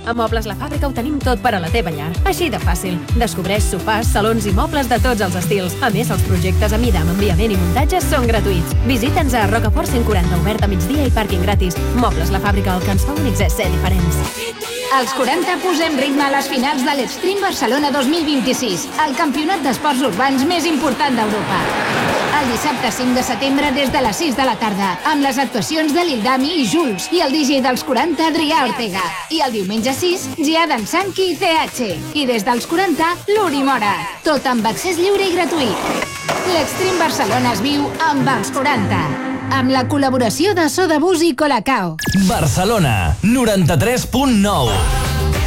A Mobles La Fàbrica ho tenim tot per a la teva llar. Així de fàcil. Descobreix sofàs, salons i mobles de tots els estils. A més, els projectes a mida amb enviament i muntatge són gratuïts. Visita'ns a Rocafort 140, obert a migdia i pàrquing gratis. Mobles La Fàbrica, el que ens fa únics és ser diferents. Als 40 posem ritme a les finals de l'Extreme Barcelona 2026, el campionat d'esports urbans més important d'Europa. El dissabte 5 de setembre des de les 6 de la tarda, amb les actuacions de Lildami i Jules i el DJ dels 40, Adrià Ortega. I el diumenge 6, Giadan Sanki i CH. I des dels 40, l'Uri Mora. Tot amb accés lliure i gratuït. L'Extreme Barcelona es viu amb els 40. Amb la col·laboració de Soda Bus i Colacao. Barcelona, 93.9.